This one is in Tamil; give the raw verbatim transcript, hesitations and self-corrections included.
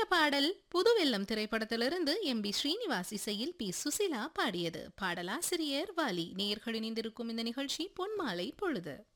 பாடல் புதுவெல்லம் திரைப்படத்திலிருந்து எம் பி ஸ்ரீனிவாஸ் இசையில் பி சுசிலா பாடியது. பாடலாசிரியர் வாலி. நேயர்கள் இணைந்திருக்கும் இந்த நிகழ்ச்சி பொன்மாலை பொழுது.